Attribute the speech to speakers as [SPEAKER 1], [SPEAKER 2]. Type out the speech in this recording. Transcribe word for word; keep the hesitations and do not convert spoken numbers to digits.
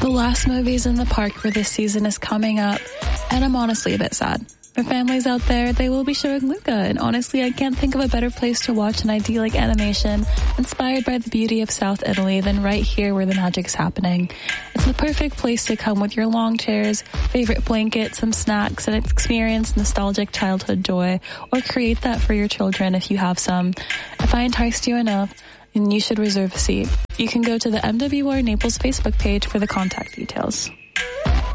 [SPEAKER 1] The last movies in the park for this season is coming up, and I'm honestly a bit sad. For families out there, they will be showing Luca, and honestly, I can't think of a better place to watch an idyllic animation inspired by the beauty of South Italy than right here where the magic's happening. It's the perfect place to come with your long chairs, favorite blanket, some snacks, and experience nostalgic childhood joy, or create that for your children if you have some. If I enticed you enough, then you should reserve a seat. You can go to the M W R Naples Facebook page for the contact details.